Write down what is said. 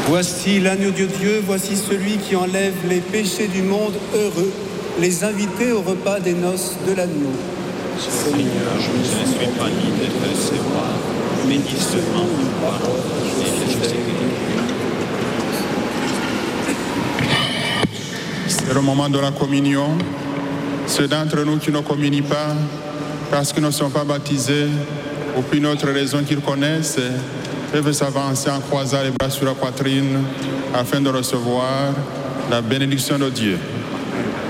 Voici l'agneau de Dieu, voici celui qui enlève les péchés du monde. Heureux les invités au repas des noces de l'agneau. Seigneur, je ne suis pas digne de te recevoir, mais dis seulement une parole et je serai guéri. C'est le moment de la communion. Ceux d'entre nous qui ne communient pas, parce qu'ils ne sont pas baptisés, ou pour une autre raison qu'ils connaissent, peuvent s'avancer en croisant les bras sur la poitrine afin de recevoir la bénédiction de Dieu.